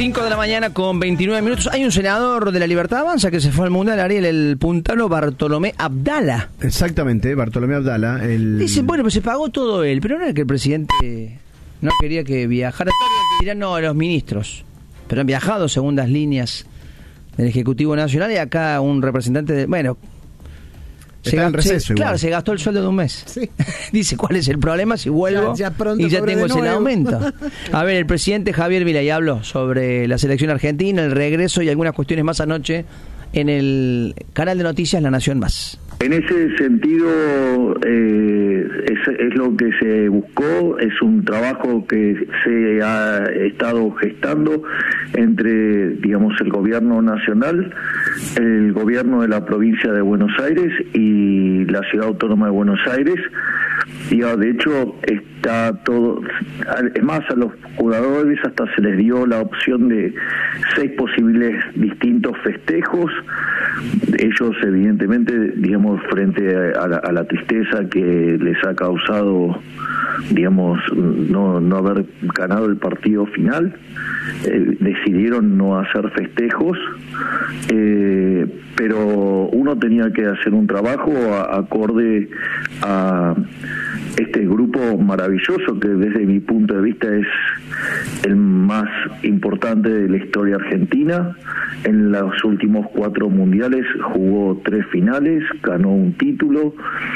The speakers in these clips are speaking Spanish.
5 de la mañana con 29 minutos. Hay un senador de la Libertad Avanza que se fue al Mundial, Ariel, el puntano Bartolomé Abdala. Exactamente, Bartolomé Abdala. Dice, bueno, pues se pagó todo él, pero no era que el presidente no quería que viajara. Dirán, no, los ministros. Pero han viajado según las líneas del Ejecutivo Nacional y acá un representante de... Bueno... Claro, se gastó el sueldo de un mes. Sí. Dice, ¿cuál es el problema si vuelvo ya y ya tengo ese aumento? A ver, el presidente Javier Milei habló sobre la selección argentina, el regreso y algunas cuestiones más anoche en el canal de noticias La Nación Más. En ese sentido, es lo que se buscó, es un trabajo que se ha estado gestando entre, digamos, el gobierno nacional, el gobierno de la provincia de Buenos Aires y la ciudad autónoma de Buenos Aires. Y de hecho está todo, es más, a los jugadores hasta se les dio la opción de 6 posibles distintos festejos. Ellos evidentemente, digamos, frente a la tristeza que les ha causado, digamos, no haber ganado el partido final, decidieron no hacer festejos, pero uno tenía que hacer un trabajo acorde a este grupo maravilloso que desde mi punto de vista es el más importante de la historia argentina. En los últimos 4 mundiales jugó 3 finales, ganó un título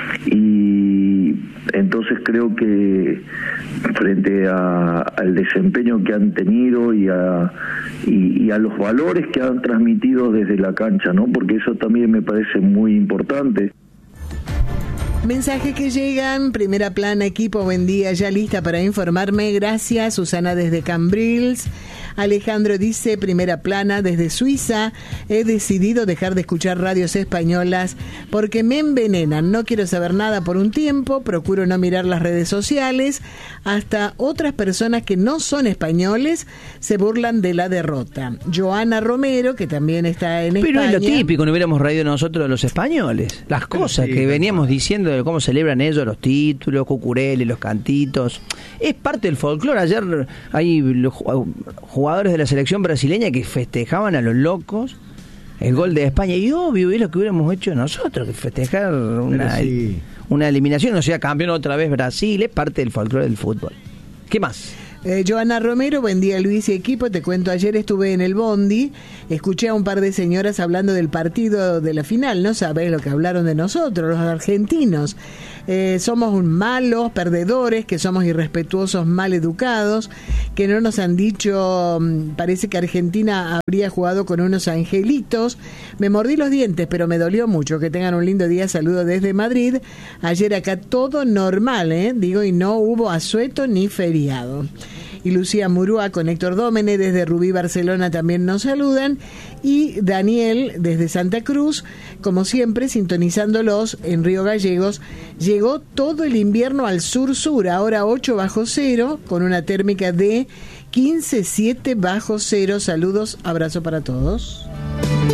y entonces creo que frente al desempeño que han tenido y a los valores que han transmitido desde la cancha, ¿no? Porque eso también me parece muy importante. Mensajes que llegan, primera plana, equipo, buen día, ya lista para informarme, gracias, Susana desde Cambrils. Alejandro dice, primera plana, desde Suiza, he decidido dejar de escuchar radios españolas porque me envenenan, no quiero saber nada por un tiempo, procuro no mirar las redes sociales, hasta otras personas que no son españoles se burlan de la derrota. Joana Romero, que también está en España. Pero es lo típico, no hubiéramos reído nosotros de los españoles, las cosas que veníamos diciendo de cómo celebran ellos los títulos, Cucurelli, los cantitos, es parte del folclore. Ayer hay los jugadores de la selección brasileña que festejaban a los locos el gol de España, y obvio es lo que hubiéramos hecho nosotros, que festejar una eliminación, o sea, campeón otra vez Brasil, es parte del folclore del fútbol. ¿Qué más? Joana Romero, buen día Luis y equipo, te cuento, ayer estuve en el bondi, escuché a un par de señoras hablando del partido de la final, no sabés lo que hablaron de nosotros, los argentinos, somos malos perdedores, que somos irrespetuosos, mal educados, que no nos han dicho, parece que Argentina habría jugado con unos angelitos, me mordí los dientes, pero me dolió mucho, que tengan un lindo día, saludo desde Madrid, ayer acá todo normal, digo, y no hubo asueto ni feriado. Y Lucía Murúa con Héctor Dómene desde Rubí, Barcelona también nos saludan. Y Daniel desde Santa Cruz, como siempre, sintonizándolos en Río Gallegos. Llegó todo el invierno al sur-sur, ahora 8 bajo cero, con una térmica de 15,7 bajo cero. Saludos, abrazo para todos.